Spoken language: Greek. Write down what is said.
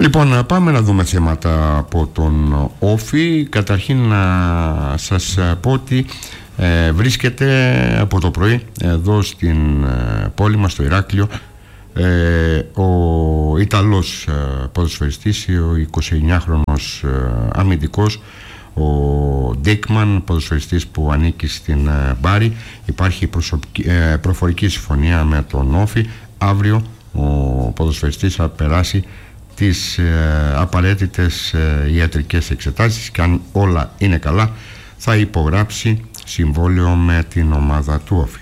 Λοιπόν, πάμε να δούμε θέματα από τον Όφη. Καταρχήν να σας πω ότι βρίσκεται από το πρωί εδώ στην πόλη μας, στο Ηράκλειο, ο Ιταλός ποδοσφαιριστής, ο 29χρονος αμυντικός, ο Ντίκμαν, ποδοσφαιριστής που ανήκει στην Μπάρι. Υπάρχει προφορική συμφωνία με τον Όφη. Αύριο ο ποδοσφαιριστής θα περάσει τις απαραίτητες ιατρικές εξετάσεις και αν όλα είναι καλά θα υπογράψει συμβόλαιο με την ομάδα του Όφη.